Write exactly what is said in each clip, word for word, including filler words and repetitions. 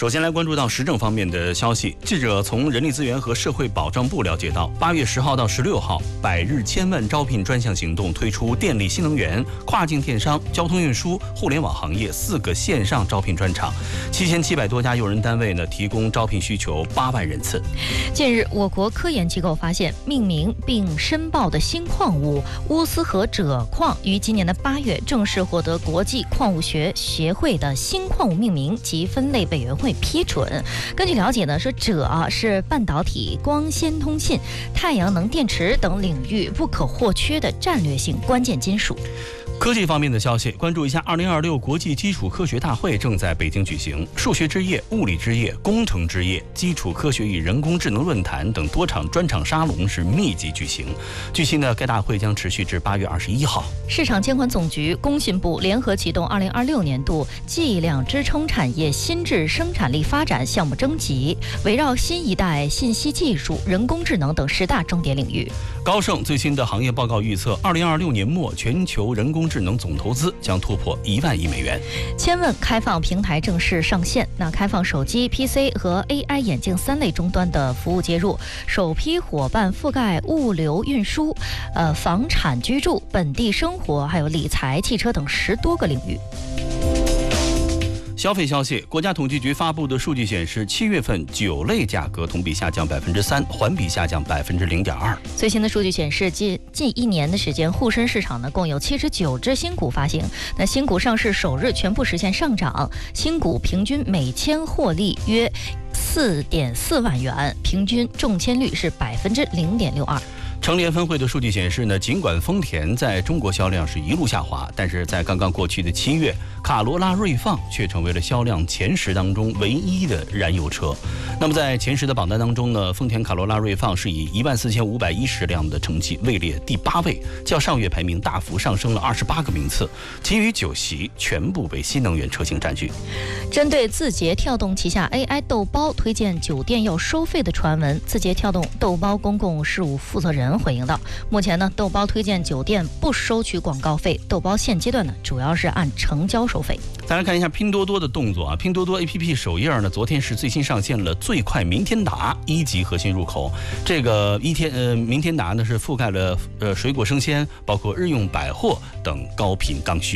首先来关注到时政方面的消息。记者从人力资源和社会保障部了解到，八月十号到十六号，百日千万招聘专项行动推出电力、新能源、跨境电商、交通运输、互联网行业四个线上招聘专场，七千七百多家用人单位呢提供招聘需求八万人次。 近日，我国科研机构发现，命名并申报的新矿物乌斯河锗矿于今年的八月正式获得国际矿物学协会的新矿物命名及分类委员会批准。根据了解呢，说锗啊是半导体、光纤通信、太阳能电池等领域不可或缺的战略性关键金属。 科技方面的消息，关注一下二零二六国际基础科学大会正在北京举行，数学之夜、物理之夜、工程之夜、基础科学与人工智能论坛等多场专场沙龙是密集举行。据悉呢，该大会将持续至八月二十一号。 市场监管总局、工信部联合启动二零二六年度计量支撑产业新质生产力发展项目征集，围绕新一代信息技术、人工智能等十大重点领域。 高盛最新的行业报告预测，二零二六年末全球人工智能总投资将突破一万亿美元。 千问开放平台正式上线，那开放手机、P C 和 A I 眼镜三类终端的服务接入，首批伙伴覆盖物流运输、呃房产居住、本地生活，还有理财、汽车等十多个领域。 消费消息，国家统计局发布的数据显示，七月份酒类价格同比下降百分之三，环比下降百分之零点二。 最新的数据显示，近近一年的时间，沪深市场呢共有七十九只新股发行，那新股上市首日全部实现上涨，新股平均每千获利约四点四万元，平均中签率是百分之零点六二。 成联分会的数据显示呢，尽管丰田在中国销量是一路下滑，但是在刚刚过去的七月，卡罗拉锐放却成为了销量前十当中唯一的燃油车。那么在前十的榜单当中呢，丰田卡罗拉锐放是以一万四千五百一十辆的成绩位列第八位，较上月排名大幅上升了二十八个名次，其余九席全部被新能源车型占据。 针对字节跳动旗下 A I 豆包推荐酒店要收费的传闻，字节跳动豆包公共事务负责人回应道，目前呢，豆包推荐酒店不收取广告费，豆包现阶段呢主要是按成交收费。 再来看一下拼多多的动作啊，拼多多 A P P 首页呢，昨天是最新上线了最快明天达一级核心入口。这个一天呃明天达呢是覆盖了呃水果生鲜，包括日用百货等高频刚需。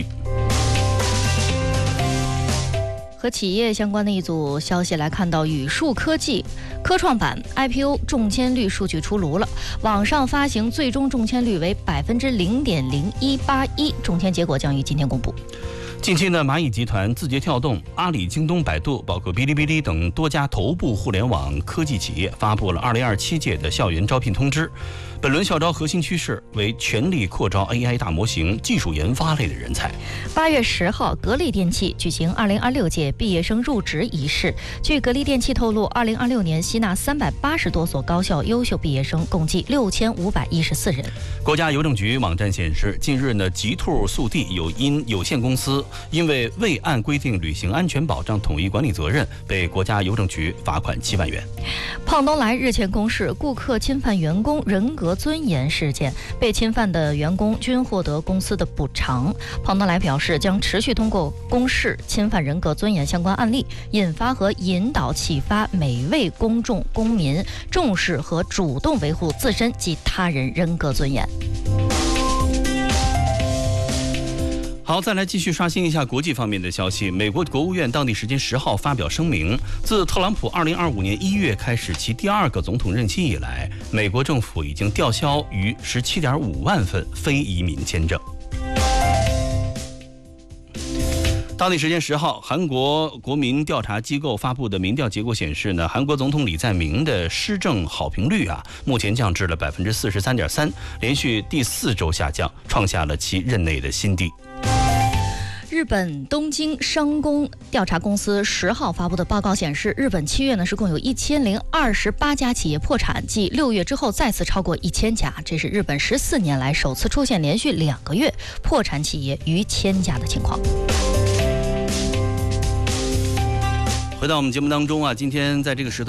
和企业相关的一组消息来看到，宇树科技科创板 I P O 中签率数据出炉了，网上发行最终中签率为百分之零点零一八一，中签结果将于今天公布。 近期呢，蚂蚁集团、字节跳动、阿里、京东、百度，包括哔哩哔哩等多家头部互联网科技企业发布了二零二七届的校园招聘通知。本轮校招核心趋势为全力扩招 A I 大模型、技术研发类的人才。 八月十号，格力电器举行二零二六届毕业生入职仪式。据格力电器透露，二零二六年吸纳三百八十多所高校优秀毕业生，共计六千五百一十四人。 国家邮政局网站显示，近日呢，极兔速递有因有限公司因为未按规定履行安全保障统一管理责任，被国家邮政局罚款七万元。 胖东来日前公示顾客侵犯员工人格尊严事件，被侵犯的员工均获得公司的补偿。胖东来表示，将持续通过公示侵犯人格尊严相关案例，引发和引导启发每位公众公民重视和主动维护自身及他人人格尊严。 好，再来继续刷新一下国际方面的消息。美国国务院当地时间十号发表声明，自特朗普二零二五年一月开始其第二个总统任期以来，美国政府已经吊销逾十七点五万份非移民签证。当地时间十号，韩国国民调查机构发布的民调结果显示呢，韩国总统李在明的施政好评率啊，目前降至了百分之四十三点三，连续第四周下降，创下了其任内的新低。 日本东京商工调查公司十号发布的报告显示，日本七月呢是共有一千零二十八家企业破产，继六月之后再次超过一千家，这是日本十四年来首次出现连续两个月破产企业逾千家的情况。 回到我们节目当中啊，今天在这个时段。